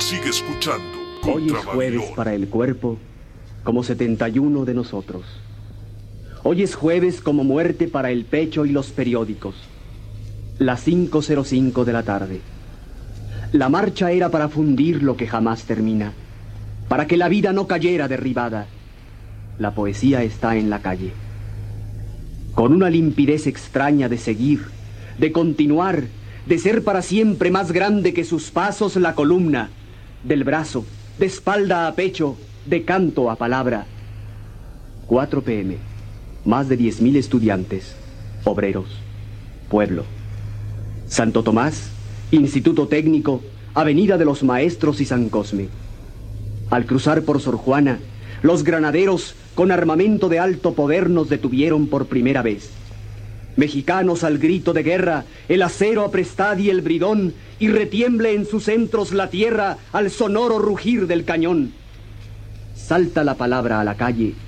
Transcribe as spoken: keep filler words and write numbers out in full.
sigue escuchando. Hoy es jueves para el cuerpo, como setenta y uno de nosotros. Hoy es jueves como muerte para el pecho y los periódicos. Las cinco cero cinco de la tarde. La marcha era para fundir lo que jamás termina, para que la vida no cayera derribada. La poesía está en la calle. Con una limpidez extraña de seguir, de continuar, de ser para siempre más grande que sus pasos la columna, del brazo, de espalda a pecho, de canto a palabra. cuatro pe eme, más de diez mil estudiantes, obreros, pueblo. Santo Tomás, Instituto Técnico, Avenida de los Maestros y San Cosme. Al cruzar por Sor Juana, los granaderos con armamento de alto poder nos detuvieron por primera vez. Mexicanos al grito de guerra, el acero aprestad y el bridón, y retiemble en sus centros la tierra al sonoro rugir del cañón. Salta la palabra a la calle